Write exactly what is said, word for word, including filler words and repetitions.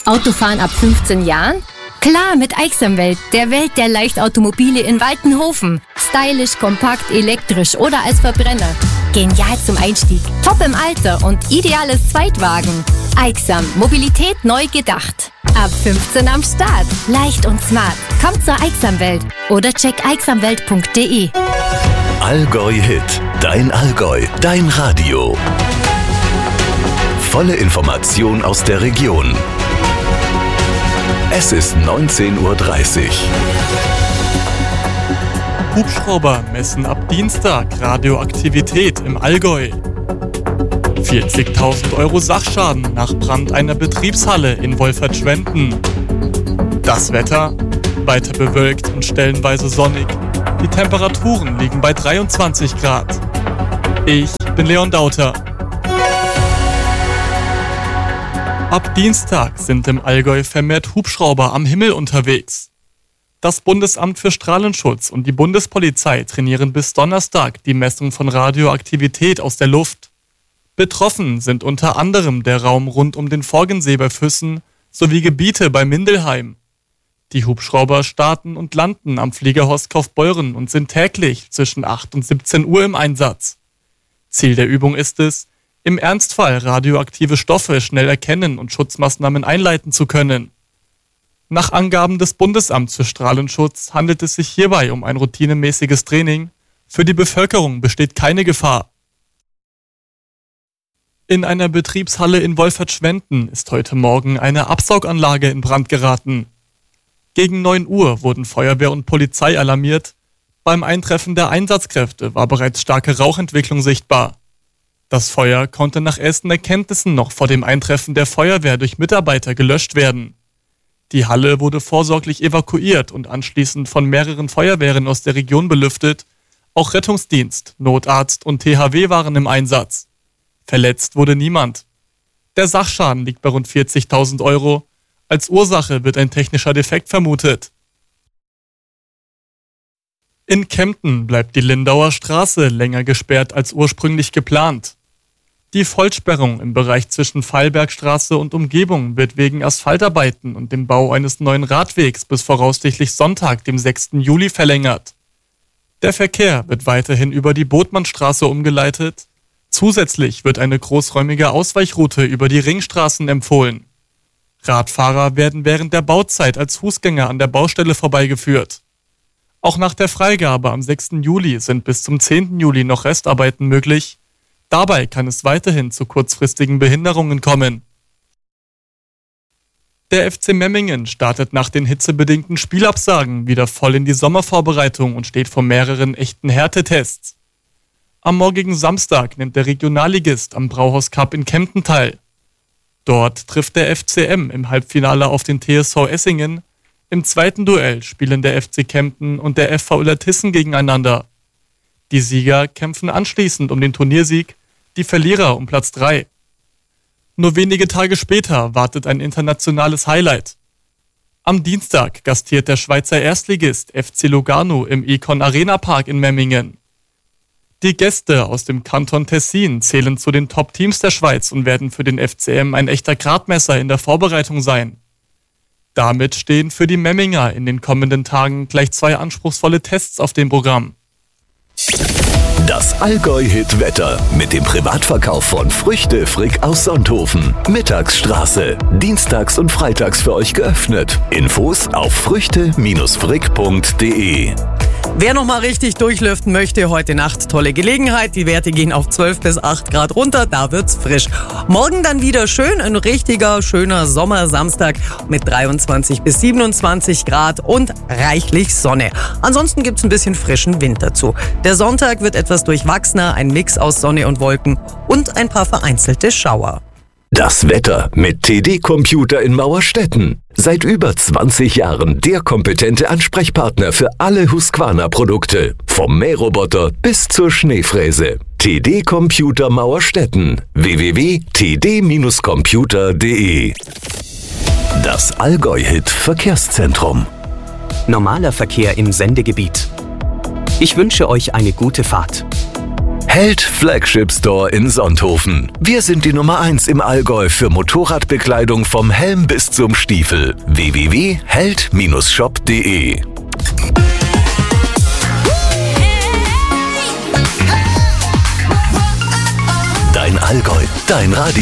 Autofahren ab fünfzehn Jahren? Klar, mit Aixamwelt, der Welt der Leichtautomobile in Waltenhofen. Stylisch, kompakt, elektrisch oder als Verbrenner. Genial zum Einstieg, top im Alter und ideales Zweitwagen. Aixam, Mobilität neu gedacht. Ab fünfzehn am Start. Leicht und smart. Kommt zur Aixamwelt oder check aixamwelt punkt de. Allgäu Hit. Dein Allgäu. Dein Radio. Volle Information aus der Region. Es ist neunzehn Uhr dreißig. Hubschrauber messen ab Dienstag Radioaktivität im Allgäu. vierzigtausend Euro Sachschaden nach Brand einer Betriebshalle in Wolfertschwenden. Das Wetter? Weiter bewölkt und stellenweise sonnig. Die Temperaturen liegen bei dreiundzwanzig Grad. Ich bin Leon Dauter. Ab Dienstag sind im Allgäu vermehrt Hubschrauber am Himmel unterwegs. Das Bundesamt für Strahlenschutz und die Bundespolizei trainieren bis Donnerstag die Messung von Radioaktivität aus der Luft. Betroffen sind unter anderem der Raum rund um den Forgensee bei Füssen sowie Gebiete bei Mindelheim. Die Hubschrauber starten und landen am Fliegerhorst Kaufbeuren und sind täglich zwischen acht und siebzehn Uhr im Einsatz. Ziel der Übung ist es, im Ernstfall radioaktive Stoffe schnell erkennen und Schutzmaßnahmen einleiten zu können. Nach Angaben des Bundesamts für Strahlenschutz handelt es sich hierbei um ein routinemäßiges Training. Für die Bevölkerung besteht keine Gefahr. In einer Betriebshalle in Wolfertschwenden ist heute Morgen eine Absauganlage in Brand geraten. Gegen neun Uhr wurden Feuerwehr und Polizei alarmiert. Beim Eintreffen der Einsatzkräfte war bereits starke Rauchentwicklung sichtbar. Das Feuer konnte nach ersten Erkenntnissen noch vor dem Eintreffen der Feuerwehr durch Mitarbeiter gelöscht werden. Die Halle wurde vorsorglich evakuiert und anschließend von mehreren Feuerwehren aus der Region belüftet. Auch Rettungsdienst, Notarzt und T H W waren im Einsatz. Verletzt wurde niemand. Der Sachschaden liegt bei rund vierzigtausend Euro. Als Ursache wird ein technischer Defekt vermutet. In Kempten bleibt die Lindauer Straße länger gesperrt als ursprünglich geplant. Die Vollsperrung im Bereich zwischen Feilbergstraße und Umgebung wird wegen Asphaltarbeiten und dem Bau eines neuen Radwegs bis voraussichtlich Sonntag, dem sechsten Juli, verlängert. Der Verkehr wird weiterhin über die Botmannstraße umgeleitet. Zusätzlich wird eine großräumige Ausweichroute über die Ringstraßen empfohlen. Radfahrer werden während der Bauzeit als Fußgänger an der Baustelle vorbeigeführt. Auch nach der Freigabe am sechsten Juli sind bis zum zehnten Juli noch Restarbeiten möglich. Dabei kann es weiterhin zu kurzfristigen Behinderungen kommen. Der F C Memmingen startet nach den hitzebedingten Spielabsagen wieder voll in die Sommervorbereitung und steht vor mehreren echten Härtetests. Am morgigen Samstag nimmt der Regionalligist am Brauhaus Cup in Kempten teil. Dort trifft der F C M im Halbfinale auf den T S V Essingen. Im zweiten Duell spielen der F C Kempten und der F V Illertissen gegeneinander. Die Sieger kämpfen anschließend um den Turniersieg, die Verlierer um Platz drei. Nur wenige Tage später wartet ein internationales Highlight. Am Dienstag gastiert der Schweizer Erstligist F C Lugano im Econ Arena Park in Memmingen. Die Gäste aus dem Kanton Tessin zählen zu den Top-Teams der Schweiz und werden für den F C M ein echter Gradmesser in der Vorbereitung sein. Damit stehen für die Memminger in den kommenden Tagen gleich zwei anspruchsvolle Tests auf dem Programm. Das Allgäu-Hit-Wetter mit dem Privatverkauf von Früchte Frick aus Sonthofen. Mittagsstraße. Dienstags und freitags für euch geöffnet. Infos auf früchte frick punkt de. Wer noch mal richtig durchlüften möchte, heute Nacht tolle Gelegenheit. Die Werte gehen auf zwölf bis acht Grad runter, da wird's frisch. Morgen dann wieder schön, ein richtiger, schöner Sommersamstag mit dreiundzwanzig bis siebenundzwanzig Grad und reichlich Sonne. Ansonsten gibt's ein bisschen frischen Wind dazu. Der Sonntag wird etwas durchwachsener, ein Mix aus Sonne und Wolken und ein paar vereinzelte Schauer. Das Wetter mit T D Computer in Mauerstetten. Seit über zwanzig Jahren der kompetente Ansprechpartner für alle Husqvarna-Produkte. Vom Mähroboter bis zur Schneefräse. T D Computer Mauerstetten. w w w punkt t d computer punkt de. Das Allgäu-Hit Verkehrszentrum. Normaler Verkehr im Sendegebiet. Ich wünsche euch eine gute Fahrt. Held Flagship Store in Sonthofen. Wir sind die Nummer eins im Allgäu für Motorradbekleidung vom Helm bis zum Stiefel. w w w punkt held Bindestrich shop punkt de Dein Allgäu, dein Radio.